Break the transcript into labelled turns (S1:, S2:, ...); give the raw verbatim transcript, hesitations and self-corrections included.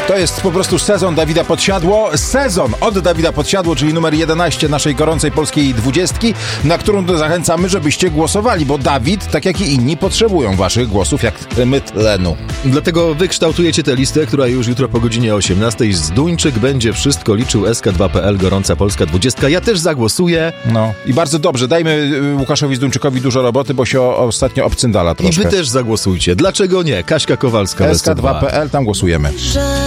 S1: To jest po prostu sezon Dawida Podsiadło. Sezon od Dawida Podsiadło, czyli numer jedenaście naszej gorącej polskiej dwudziestki, na którą zachęcamy, żebyście głosowali, bo Dawid, tak jak i inni, potrzebują waszych głosów, jak my tlenu.
S2: Dlatego wykształtujecie tę listę, która już jutro po godzinie osiemnastej z Duńczyk będzie wszystko liczył. S K dwa kropka P L, gorąca polska dwudziestka. Ja też zagłosuję.
S1: No i bardzo dobrze. Dajmy Łukaszowi Zduńczykowi dużo roboty, bo się ostatnio obcyndala troszkę.
S2: I wy też zagłosujcie. Dlaczego nie? Kaśka Kowalska.
S1: S K dwa kropka P L, tam głosujemy.